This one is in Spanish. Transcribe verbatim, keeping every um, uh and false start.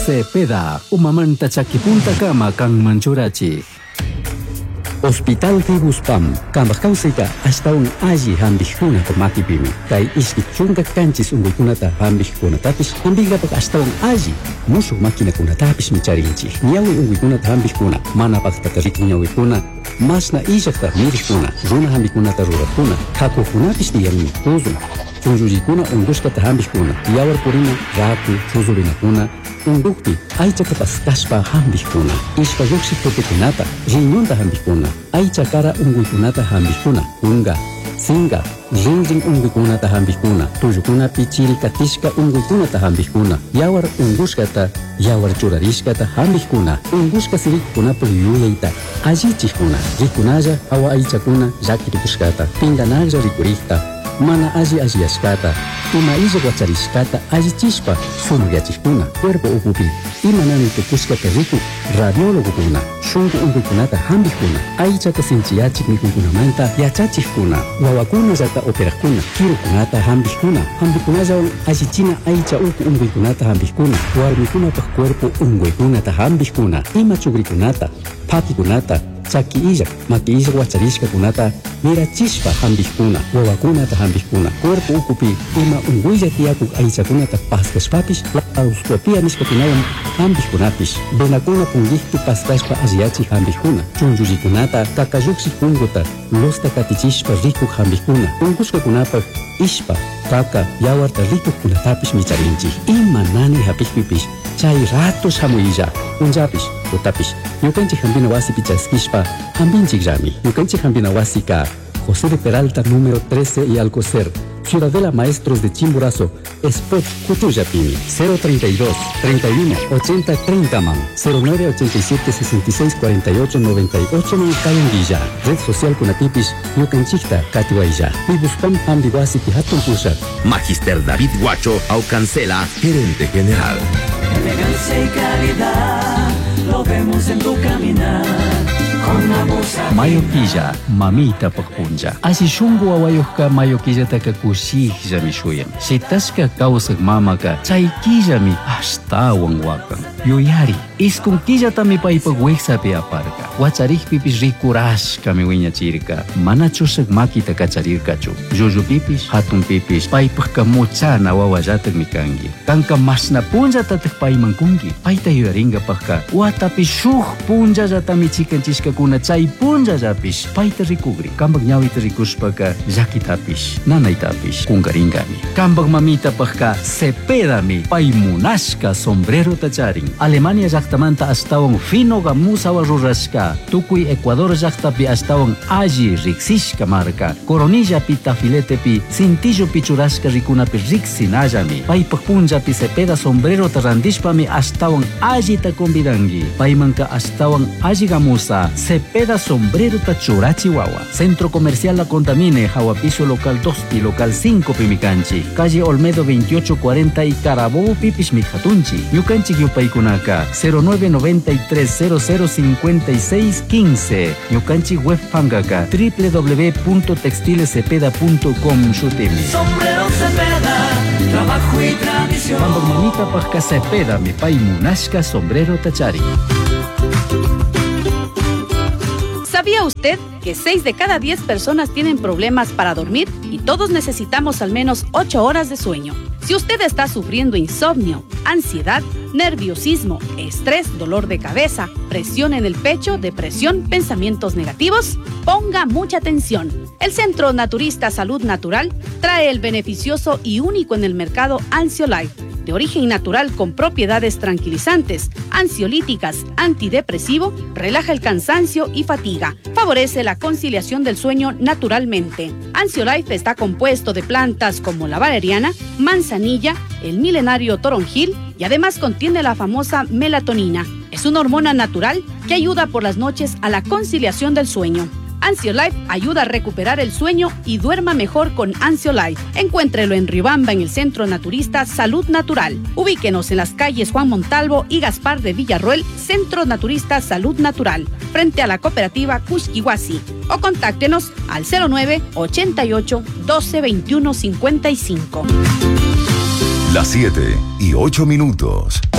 Cepeda, umamanta chakipunta kama kang manchurachi. Hospital Tibuspam, kambak kausika hasta un aji hambihkuna ko makipimi. Kay iskit chunga kanchis ungulkunata hambihkuna tapis hambiga pak hasta un aji musuh makina kuna tapis micharinchi. Nyawi ungulkunata hambihkuna mana pak tatarik nyawi kuna mas na ijakta mirikuna runa hambihkunata rurakuna kako kunapis diyami tuzun. Chunjurikuna unguskata hambihkuna yawar purina ratu chuzurinakuna undukti aicha kapastashpa hambihkuna ishpa yuksi tepekunata riñonta hambihkuna aicha kara unguykunata hambihkuna unga singa rinrin unguykunata hambihkuna tuyukuna pichiri katishka unguykunata hambihkuna yawar unguskata yawar churarishkata hambihkuna unguska sirikkunapa yuyayta allichikuna rikunalla awa aichakuna llakirikushkata pinganalla rikurikta mana aji ajiyashkata ima illa guacharishkata allichishpa sumuryachikuna cuerpo upupi imanami tukushkata riku radiologokuna shunku unkuykunata hambihkuna aichata sinchiyachik mikunkunamanta yachachikuna wawakuna llata operakuna kirukunata hambihkuna hambihkunallawan allichina aicha uku unkuykunata hambihkuna warmikunapaq cuerpo unkuykunata hambihkuna ima chugrikunata patikunata chaki illak maki illak wacharishkakunata mirachishpa hambihkuna wawakunata hambihkuna cuerpo ukupi ima unguylla tiyakuk aichakunata paskashpapish auskuapia nishkapinawan hambihkunapish venakuna pungiktu paskashpa alliyachik hambihkuna chunchullikunata kakayuksik punguta losta katichishpa rikuk hambihkuna ungushkakunapaq ishpa kaka yawarta rikukkunatapish micharinchik ima nani hapikpipish chay ratos hamuyilla unllapish utapish ñukanchik hambina wasipi chaskishpa hambinchik llami ñukanchik hambina wasika José de Peralta número trece y Alcocer, Ciudadela Maestros de Chimborazo, Spot Cutuyapini, cero treinta y dos, treinta y uno, ochenta, treinta man, cero nueve ochenta y siete, sesenta y seis, cuarenta y ocho, noventa y ocho Calendilla, Red Social Kunatipis, Yucanchikta, Katiwailla, Pibuspam Ambiguasipi Hatun Pushat. Magister David Guacho Aucancela, gerente general. Elegancia y calidad, lo vemos en tu caminar. Mayoquilla, mamita pakpunja. Asi shungu awayuhka mayoquilla takakushija mi shuyam. Sitashka kausak mamaka, chaykilla mi hasta wangwakan. Yuyari, iskunkilla tami paipagweksa pe aparka. Wacharich pipis rikurashka mi wiñachirka. Mana chusak makita kacharirkachu. Yuyu pipis, hatun pipis, paipaka muchana wawayatak mi kangi. Kanka masna punja tatak paimankungi. Paita yuyaringa paka. Watapi shuh punja jatami chikanchishka kuna chay punja japish paita rikugri kambag ñawita rikushpaka llakitapish nanaytapish kungaringami kambag mamita pajka Cepedami paymunashka sombrero tacharin Alemania llaqtamanta astawan fino gamusawa rurashka tukuy Ecuador llaqtapi astawan alli riksishka marka Coronilla pi tafiletepi cintillo pichurashka rikunapi riksinallami paypaq punjapi Cepeda sombrero tarandishpami astawan allita convidangi paymanka astawan alli gamusa Cepeda sombrero tachura Chihuahua. Centro Comercial La Contamine, Jahuapiso Local dos y Local cinco Pimicanchi. Calle Olmedo veintiocho cuarenta y Carabobo Pipis Mijatunchi. Yucanchi Yupaikunaka cero nueve noventa y tres cero cero cincuenta y seis quince. Yucanchi Web Pangaka w w w punto textilecepeda punto com Shutimi. Sombrero Cepeda, trabajo y tradición. Cuando mamita pasca Cepeda mi pai munashka sombrero tachari. ¿Sabía usted que seis de cada diez personas tienen problemas para dormir y todos necesitamos al menos ocho horas de sueño? Si usted está sufriendo insomnio, ansiedad, nerviosismo, estrés, dolor de cabeza, presión en el pecho, depresión, pensamientos negativos, ponga mucha atención. El Centro Naturista Salud Natural trae el beneficioso y único en el mercado Ansiolife, de origen natural con propiedades tranquilizantes, ansiolíticas, antidepresivo, relaja el cansancio y fatiga, favorece la conciliación del sueño naturalmente. Ansiolife está compuesto de plantas como la valeriana, manzanilla, el milenario toronjil y además contiene la famosa melatonina. Es una hormona natural que ayuda por las noches a la conciliación del sueño. Ansiolife ayuda a recuperar el sueño y duerma mejor con Ansiolife. Encuéntrelo en Riobamba en el Centro Naturista Salud Natural. Ubíquenos en las calles Juan Montalvo y Gaspar de Villarroel, Centro Naturista Salud Natural, frente a la cooperativa Cuxquihuasi. O contáctenos al cero nueve ochenta y ocho doce veintiuno cincuenta y cinco. Las siete y ocho minutos.